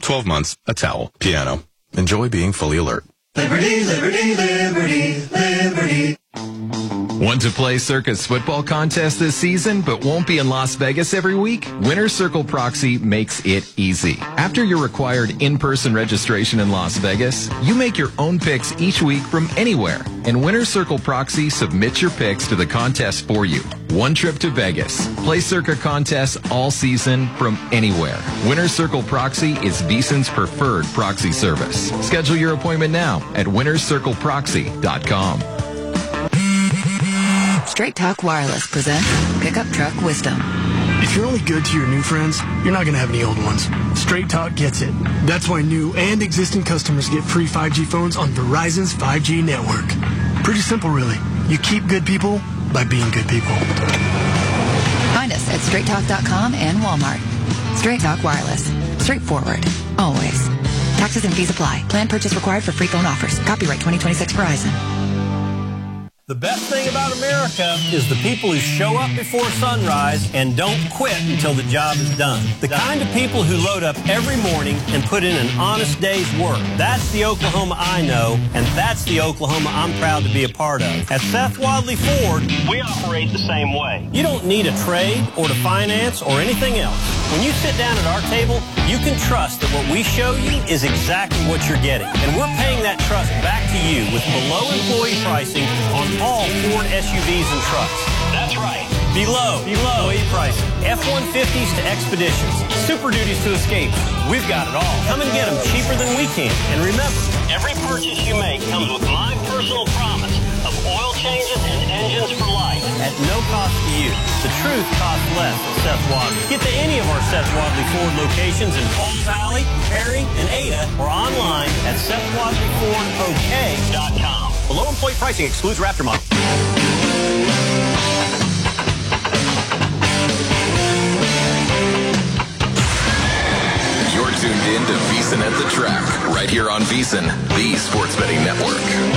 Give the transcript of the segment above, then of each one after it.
12 months, a towel, piano. Enjoy being fully alert. Liberty, liberty, liberty, liberty. Want to play Circa's football contest this season but won't be in Las Vegas every week? Winner Circle Proxy makes it easy. After your required in-person registration in Las Vegas, you make your own picks each week from anywhere. And Winner Circle Proxy submits your picks to the contest for you. One trip to Vegas. Play Circa contests all season from anywhere. Winner Circle Proxy is VEASAN's preferred proxy service. Schedule your appointment now at winnercircleproxy.com. Straight Talk Wireless presents Pickup Truck Wisdom. If you're only good to your new friends, you're not going to have any old ones. Straight Talk gets it. That's why new and existing customers get free 5G phones on Verizon's 5G network. Pretty simple, really. You keep good people by being good people. Find us at straighttalk.com and Walmart. Straight Talk Wireless. Straightforward. Always. Taxes and fees apply. Plan purchase required for free phone offers. Copyright 2026 Verizon. The best thing about America is the people who show up before sunrise and don't quit until the job is done. The kind of people who load up every morning and put in an honest day's work. That's the Oklahoma I know, and that's the Oklahoma I'm proud to be a part of. At Seth Wadley Ford, we operate the same way. You don't need a trade or to finance or anything else. When you sit down at our table, you can trust that what we show you is exactly what you're getting. And we're paying that trust back to you with below employee pricing on all Ford SUVs and trucks. That's right. Below employee pricing. F-150s to Expeditions. Super Duties to Escapes. We've got it all. Come and get them cheaper than we can. And remember, every purchase you make comes with my personal promise of oil changes and engines for life at no cost to you. The truth costs less at Seth Wadley. Get to any of our Seth Wadley Ford locations in Palm Valley, Perry, and Ada, or online at SethWadleyFordOK.com. Below employee pricing excludes Raptor model. You're tuned in to VEASAN at the Track, right here on VEASAN, the sports betting network.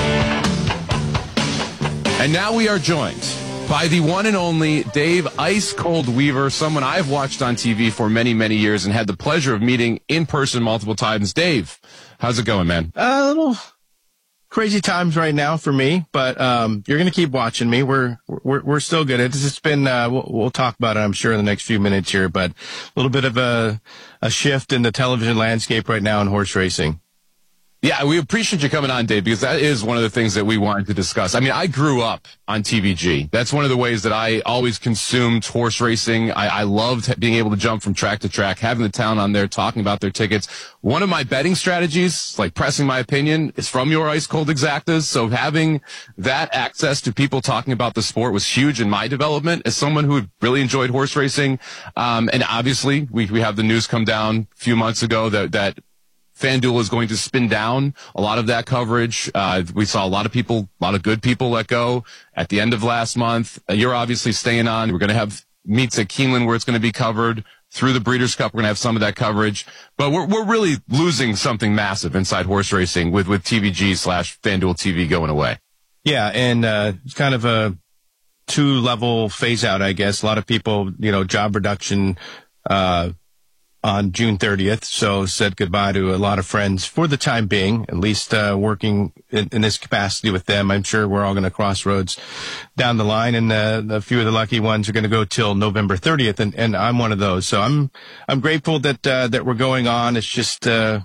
And now we are joined by the one and only Dave Ice Cold Weaver, someone I've watched on TV for many, many years and had the pleasure of meeting in person multiple times. Dave, how's it going, man? A little crazy times right now for me, but you're going to keep watching me. We're still good. It's just been we'll talk about it, I'm sure, in the next few minutes here, but a little bit of a shift in the television landscape right now in horse racing. Yeah, we appreciate you coming on, Dave, because that is one of the things that we wanted to discuss. I mean, I grew up on TVG. That's one of the ways that I always consumed horse racing. I loved being able to jump from track to track, having the town on there, talking about their tickets. One of my betting strategies, like pressing my opinion, is from your Ice Cold Exactas. So having that access to people talking about the sport was huge in my development as someone who really enjoyed horse racing. And obviously, we have the news come down a few months ago that FanDuel is going to spin down a lot of that coverage. We saw a lot of good people let go at the end of last month. You're obviously staying on. We're going to have meets at Keeneland where it's going to be covered. Through the Breeders' Cup, we're going to have some of that coverage. But we're really losing something massive inside horse racing with TVG/FanDuel TV going away. Yeah, and it's kind of a two-level phase-out, I guess. A lot of people, job reduction on June 30th, so said goodbye to a lot of friends for the time being, at least working in this capacity with them. I'm sure we're all going to cross roads down the line, and a few of the lucky ones are going to go till November 30th, and I'm one of those. So I'm grateful that we're going on. It's just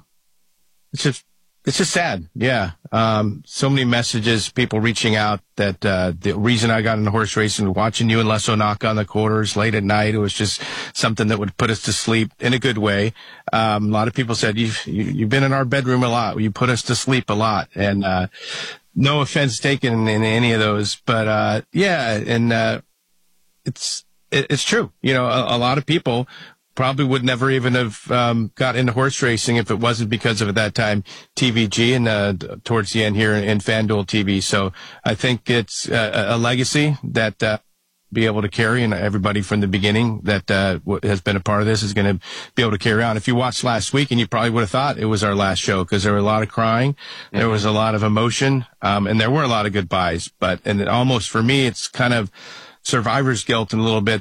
sad. Yeah. So many messages, people reaching out that, the reason I got into horse racing, watching you and Les O'Naka on the quarters late at night, it was just something that would put us to sleep in a good way. A lot of people said, you've been in our bedroom a lot. You put us to sleep a lot. And, no offense taken in any of those, but, yeah. And, it's true. A lot of people probably would never even have got into horse racing if it wasn't because of, at that time, TVG and towards the end here in FanDuel TV. So I think it's a legacy that be able to carry, and everybody from the beginning that has been a part of this is going to be able to carry on. If you watched last week, and you probably would have thought it was our last show, because there were a lot of crying, there was a lot of emotion, and there were a lot of goodbyes. And almost for me, it's kind of survivor's guilt in a little bit that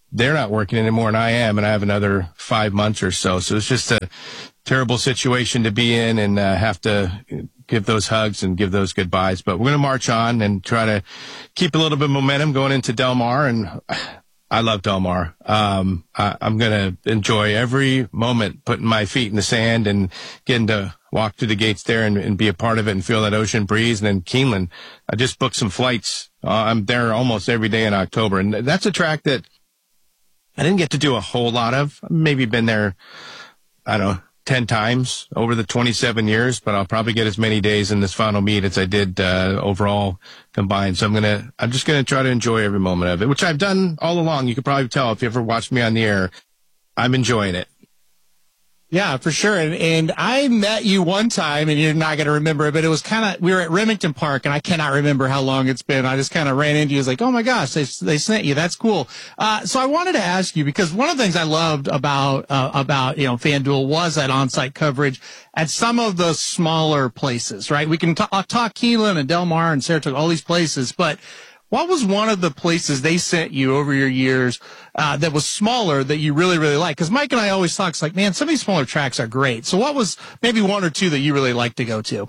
they're not working anymore and I am, and I have another 5 months or so. So it's just a terrible situation to be in and have to give those hugs and give those goodbyes. But we're going to march on and try to keep a little bit of momentum going into Del Mar. And I love Del Mar. I'm going to enjoy every moment putting my feet in the sand and getting to walk through the gates there and be a part of it and feel that ocean breeze. And then Keeneland, I just booked some flights. I'm there almost every day in October. And that's a track that I didn't get to do a whole lot of. I've maybe been there, I don't know, 10 times over the 27 years, but I'll probably get as many days in this final meet as I did overall combined. So I'm just gonna try to enjoy every moment of it, which I've done all along. You could probably tell if you ever watched me on the air. I'm enjoying it. Yeah, for sure. And I met you one time, and you're not going to remember it, but it was we were at Remington Park, and I cannot remember how long it's been. I just kind of ran into you. I was like, oh my gosh, they sent you. That's cool. So I wanted to ask you, because one of the things I loved about FanDuel was that on-site coverage at some of the smaller places, right? We can talk Keeneland and Del Mar and Saratoga, all these places, but what was one of the places they sent you over your years that was smaller that you really, really liked? Because Mike and I always talk, it's like, man, some of these smaller tracks are great. So what was maybe one or two that you really liked to go to?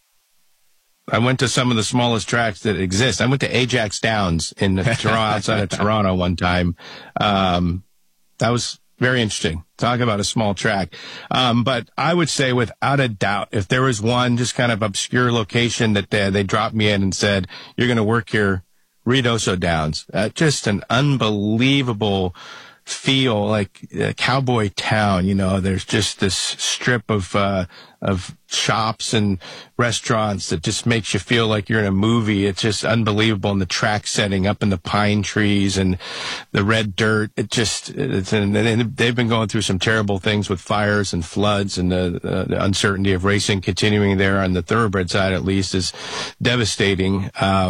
I went to some of the smallest tracks that exist. I went to Ajax Downs in Toronto, outside of Toronto one time. That was very interesting. Talk about a small track. But I would say without a doubt, if there was one just kind of obscure location that they dropped me in and said, you're going to work here, Ruidoso Downs, just an unbelievable feel, like a cowboy town. There's just this strip of shops and restaurants that just makes you feel like you're in a movie. It's just unbelievable. And the track setting up in the pine trees and the red dirt. And they've been going through some terrible things with fires and floods, and the uncertainty of racing continuing there on the thoroughbred side, at least, is devastating.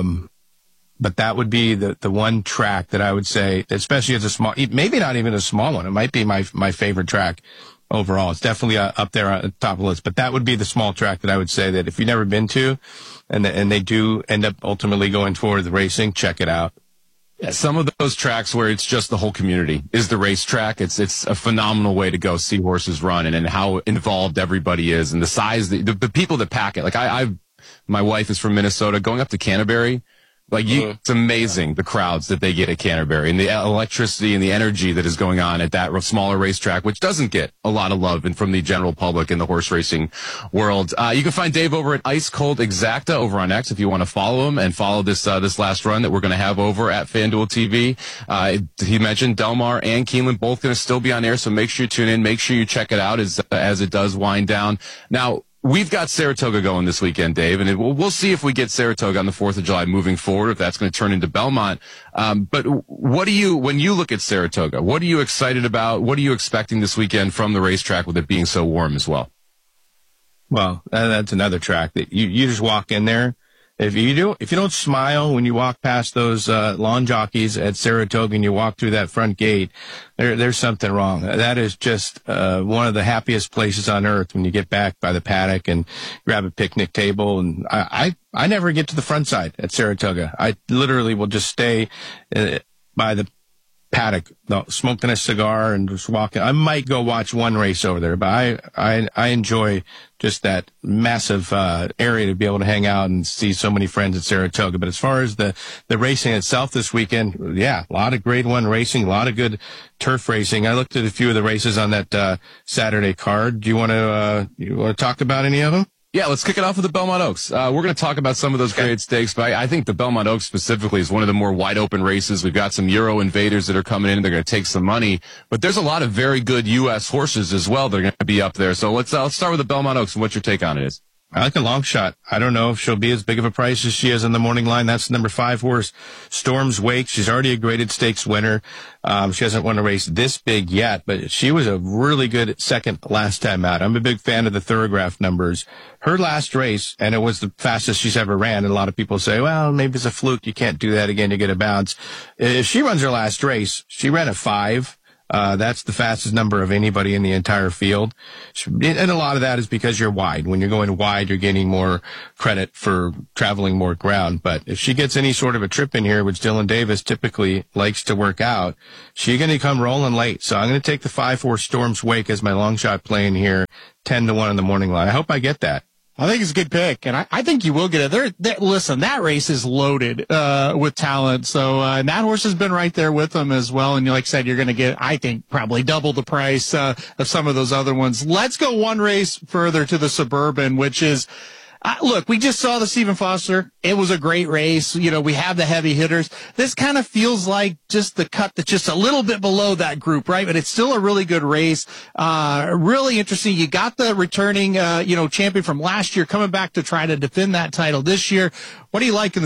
But that would be the one track that I would say, especially as a small, maybe not even a small one. It might be my favorite track overall. It's definitely up there on the top of the list. But that would be the small track that I would say that if you've never been to, and they do end up ultimately going toward the racing, check it out. Yeah, some of those tracks where it's just the whole community is the racetrack. It's a phenomenal way to go see horses run, and how involved everybody is, and the size, the people that pack it. Like my wife is from Minnesota. Going up to Canterbury, it's amazing the crowds that they get at Canterbury, and the electricity and the energy that is going on at that smaller racetrack, which doesn't get a lot of love from the general public in the horse racing world. You can find Dave over at Ice Cold Exacta over on X if you want to follow him and follow this last run that we're going to have over at FanDuel TV. He mentioned Del Mar and Keeneland both going to still be on air, so make sure you tune in. Make sure you check it out as it does wind down. Now, we've got Saratoga going this weekend, Dave, and we'll see if we get Saratoga on the 4th of July moving forward, if that's going to turn into Belmont. But when you look at Saratoga, what are you excited about? What are you expecting this weekend from the racetrack with it being so warm as well? Well, that's another track that you just walk in there. If you don't smile when you walk past those lawn jockeys at Saratoga and you walk through that front gate, there's something wrong. That is just one of the happiest places on earth when you get back by the paddock and grab a picnic table. And I never get to the front side at Saratoga. I literally will just stay by the paddock, smoking a cigar and just walking. I might go watch one race over there, but I enjoy just that massive area to be able to hang out and see so many friends at Saratoga. But as far as the racing itself this weekend, yeah, a lot of grade 1 racing, a lot of good turf racing. I looked at a few of the races on that Saturday card. Do you want to talk about any of them? Yeah, let's kick it off with the Belmont Oaks. We're going to talk about some of those grade stakes, but I think the Belmont Oaks specifically is one of the more wide open races. We've got some Euro invaders that are coming in. They're going to take some money, but there's a lot of very good U.S. horses as well that are going to be up there. So let's start with the Belmont Oaks and what your take on it is. I like a long shot. I don't know if she'll be as big of a price as she is in the morning line. That's the number 5 horse, Storm's Wake. She's already a graded stakes winner. She hasn't won a race this big yet, but she was a really good second last time out. I'm a big fan of the Thorograph numbers. Her last race, and it was the fastest she's ever ran, and a lot of people say, well, maybe it's a fluke. You can't do that again. You get a bounce. If she runs her last race, she ran a 5. That's the fastest number of anybody in the entire field. And a lot of that is because you're wide. When you're going wide, you're getting more credit for traveling more ground. But if she gets any sort of a trip in here, which Dylan Davis typically likes to work out, she's going to come rolling late. So I'm going to take the 5-4 Storm's Wake as my long shot play in here, 10-1 in the morning line. I hope I get that. I think it's a good pick, and I think you will get it. Listen, that race is loaded with talent, so and that horse has been right there with them as well. And like I said, you're going to get, I think, probably double the price of some of those other ones. Let's go one race further to the Suburban, which is. Look, we just saw the Stephen Foster. It was a great race. You know, we have the heavy hitters. This kind of feels like just the cut that's just a little bit below that group, right? But it's still a really good race. Really interesting. You got the returning, champion from last year coming back to try to defend that title this year. What do you like in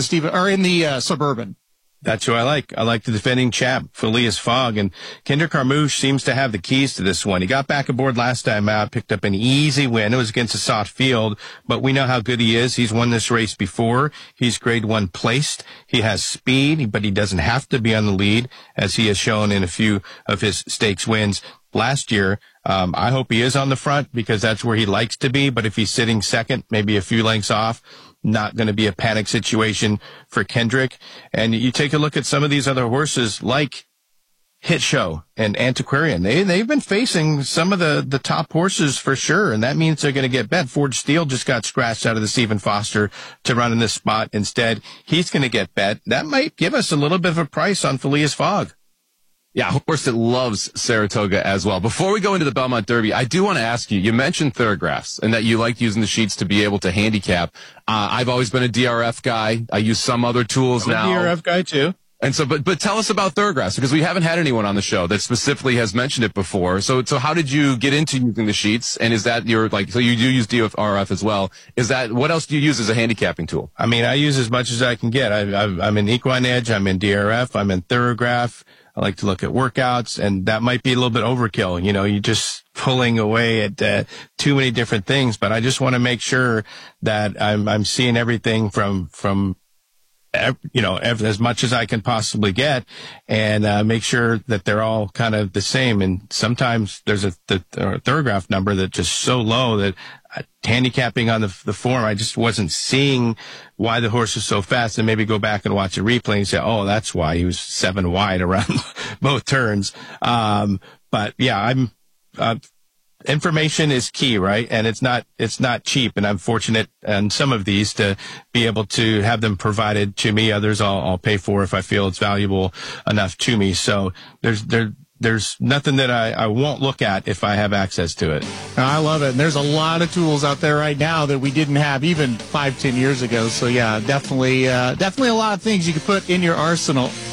the Suburban? That's who I like. I like the defending champ, Phileas Fogg, and Kinder Carmouche seems to have the keys to this one. He got back aboard last time out, picked up an easy win. It was against a soft field, but we know how good he is. He's won this race before. He's grade 1 placed. He has speed, but he doesn't have to be on the lead, as he has shown in a few of his stakes wins last year. I hope he is on the front because that's where he likes to be, but if he's sitting second, maybe a few lengths off, not going to be a panic situation for Kendrick. And you take a look at some of these other horses like Hit Show and Antiquarian. They've been facing some of the top horses for sure, and that means they're going to get bet. Forge Steele just got scratched out of the Stephen Foster to run in this spot. Instead, he's going to get bet. That might give us a little bit of a price on Phileas Fogg. Yeah, a horse that loves Saratoga as well. Before we go into the Belmont Derby, I do want to ask you mentioned Theragraphs and that you like using the sheets to be able to handicap. I've always been a DRF guy. I use some other tools now. I'm a DRF guy too. And so, but tell us about Theragraphs, because we haven't had anyone on the show that specifically has mentioned it before. So how did you get into using the sheets? And is that so you do use DRF as well. What else do you use as a handicapping tool? I mean, I use as much as I can get. I'm in Equine Edge. I'm in DRF. I'm in Theragraph. I like to look at workouts, and that might be a little bit overkill. You know, you're just pulling away at too many different things, but I just want to make sure that I'm seeing everything from as much as I can possibly get, and make sure that they're all kind of the same. And sometimes there's the Theragraph number that's just so low that handicapping on the form, I just wasn't seeing why the horse is so fast, and maybe go back and watch a replay and say, oh, that's why he was 7 wide around both turns. But yeah, information is key, right? And it's not cheap. And I'm fortunate on some of these to be able to have them provided to me. Others I'll pay for if I feel it's valuable enough to me. So there's nothing that I won't look at if I have access to it. I love it. And there's a lot of tools out there right now that we didn't have even 5-10 years ago. So yeah, definitely a lot of things you could put in your arsenal.